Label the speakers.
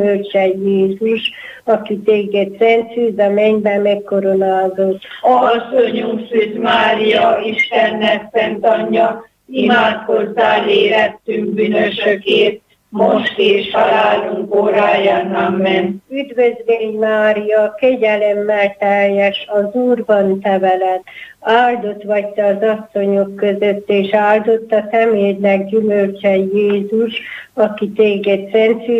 Speaker 1: gyümölcse Jézus, aki téged szent szűz a mennybe megkoronázott.
Speaker 2: Asszonyunk Szűz Mária, Istennek szent anyja, imádkozzál érettünk bűnösökért, most és halálunk óráján. Amen.
Speaker 1: Üdvözlégy Mária, kegyelemmel teljes, az Úr van te veled. Áldott vagy te az asszonyok között, és áldott a szemédnek gyümölcse Jézus, aki téged szent szűz